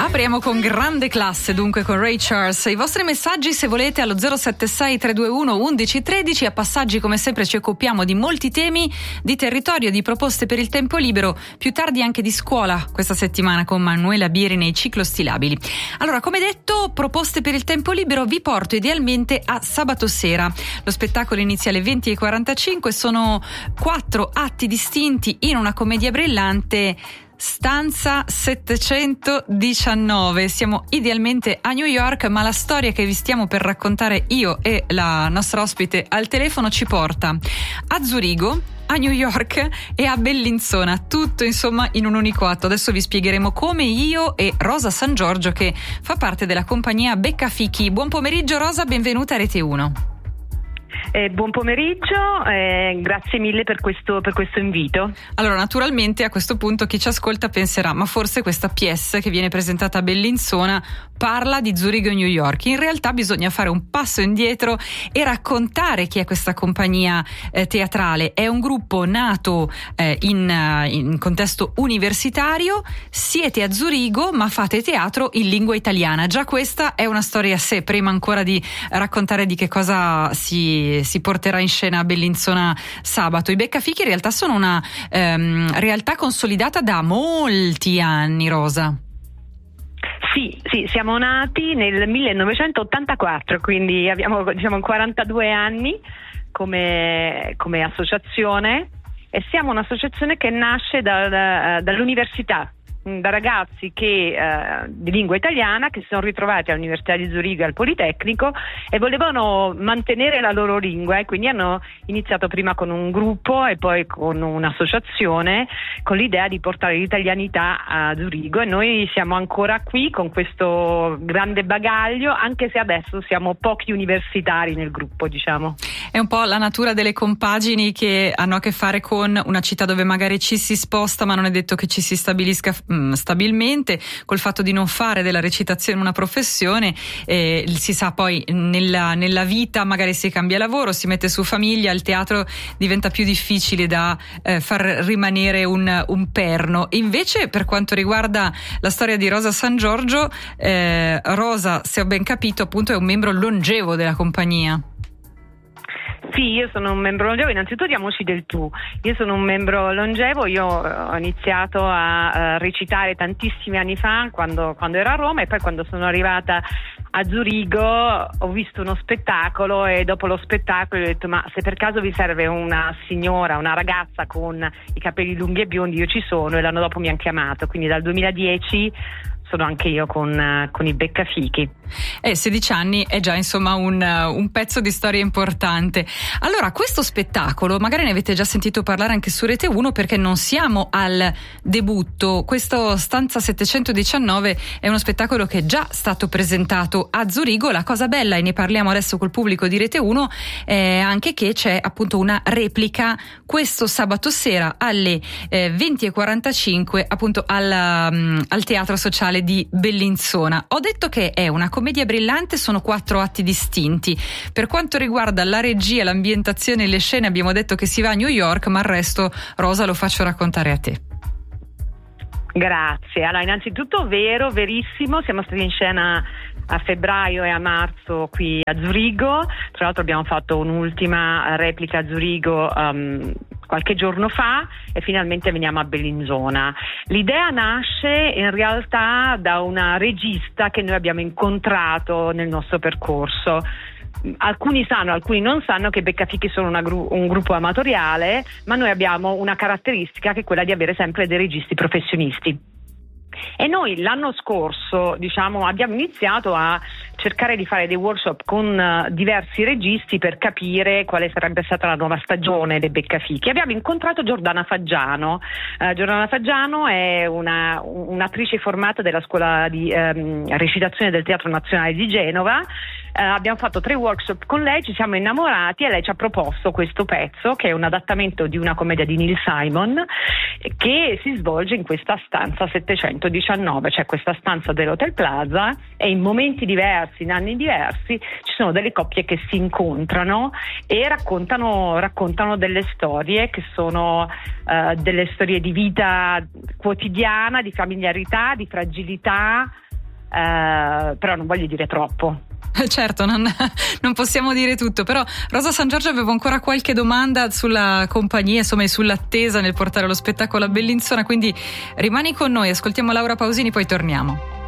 Apriamo con grande classe, dunque, con Ray Charles. I vostri messaggi, se volete, allo 076 321 1113. A passaggi, come sempre, ci occupiamo di molti temi, di territorio, di proposte per il tempo libero, più tardi anche di scuola, questa settimana con Manuela Bieri nei ciclostilabili. Allora, come detto, proposte per il tempo libero, vi porto idealmente a sabato sera. Lo spettacolo inizia alle 20:45, sono 4 atti distinti in una commedia brillante. Stanza 719. Siamo idealmente a New York, ma la storia che vi stiamo per raccontare io e la nostra ospite al telefono ci porta a Zurigo, a New York e a Bellinzona, tutto insomma in un unico atto. Adesso vi spiegheremo come, io e Rosa San Giorgio, che fa parte della compagnia Beccafichi. Buon pomeriggio Rosa, benvenuta a Rete 1. Buon pomeriggio, grazie mille per questo invito. Allora, naturalmente a questo punto chi ci ascolta penserà: ma forse questa pièce che viene presentata a Bellinzona parla di Zurigo e New York. In realtà bisogna fare un passo indietro e raccontare chi è questa compagnia teatrale. È un gruppo nato in contesto universitario. Siete a Zurigo ma fate teatro in lingua italiana. Già questa è una storia a sé, prima ancora di raccontare di che cosa si porterà in scena a Bellinzona sabato. I Beccafichi in realtà sono una realtà consolidata da molti anni, Rosa. Sì, siamo nati nel 1984, quindi abbiamo 42 anni come associazione, e siamo un'associazione che nasce dall'università, da ragazzi di lingua italiana che si sono ritrovati all'Università di Zurigo e al Politecnico e volevano mantenere la loro lingua, e quindi hanno iniziato prima con un gruppo e poi con un'associazione, con l'idea di portare l'italianità a Zurigo, e noi siamo ancora qui con questo grande bagaglio, anche se adesso siamo pochi universitari nel gruppo, diciamo. È un po' la natura delle compagini che hanno a che fare con una città dove magari ci si sposta, ma non è detto che ci si stabilisca stabilmente, col fatto di non fare della recitazione una professione. Si sa, poi nella vita magari si cambia lavoro, si mette su famiglia, il teatro diventa più difficile da far rimanere un perno. Invece, per quanto riguarda la storia di Rosa San Giorgio, Rosa, se ho ben capito, appunto è un membro longevo della compagnia. Sì, io sono un membro longevo. Innanzitutto diamoci del tu. Io sono un membro longevo. Io ho iniziato a recitare tantissimi anni fa, quando ero a Roma, e poi quando sono arrivata a Zurigo ho visto uno spettacolo, e dopo lo spettacolo ho detto: ma se per caso vi serve una signora, una ragazza con i capelli lunghi e biondi, io ci sono. E l'anno dopo mi hanno chiamato, quindi dal 2010 sono anche io con i Beccafichi. 16 anni è già insomma un pezzo di storia importante. Allora, questo spettacolo magari ne avete già sentito parlare anche su Rete 1, perché non siamo al debutto. Questo Stanza 719 è uno spettacolo che è già stato presentato a Zurigo. La cosa bella, e ne parliamo adesso col pubblico di Rete 1, è anche che c'è appunto una replica questo sabato sera alle 20:45 appunto al Teatro Sociale di Bellinzona. Ho detto che è una commedia brillante, sono 4 atti distinti. Per quanto riguarda la regia, l'ambientazione e le scene, abbiamo detto che si va a New York, ma il resto, Rosa, lo faccio raccontare a te. Grazie. Allora, innanzitutto verissimo, siamo stati in scena a febbraio e a marzo qui a Zurigo. Tra l'altro abbiamo fatto un'ultima replica a Zurigo qualche giorno fa, e finalmente veniamo a Bellinzona. L'idea nasce in realtà da una regista che noi abbiamo incontrato nel nostro percorso. Alcuni sanno, alcuni non sanno che Beccafichi sono un gruppo amatoriale, ma noi abbiamo una caratteristica che è quella di avere sempre dei registi professionisti. E noi l'anno scorso, abbiamo iniziato a cercare di fare dei workshop con diversi registi per capire quale sarebbe stata la nuova stagione dei Beccafichi. Abbiamo incontrato Giordana Faggiano. Giordana Faggiano è un'attrice formata della scuola di recitazione del Teatro Nazionale di Genova. Abbiamo fatto 3 workshop con lei, ci siamo innamorati, e lei ci ha proposto questo pezzo, che è un adattamento di una commedia di Neil Simon, che si svolge in questa stanza 719, cioè questa stanza dell'Hotel Plaza, e in momenti diversi, in anni diversi, ci sono delle coppie che si incontrano e raccontano delle storie che sono delle storie di vita quotidiana, di familiarità, di fragilità, però non voglio dire troppo. Certo, non possiamo dire tutto, però Rosa San Giorgio, avevo ancora qualche domanda sulla compagnia, insomma, e sull'attesa nel portare lo spettacolo a Bellinzona, quindi rimani con noi, ascoltiamo Laura Pausini, poi torniamo.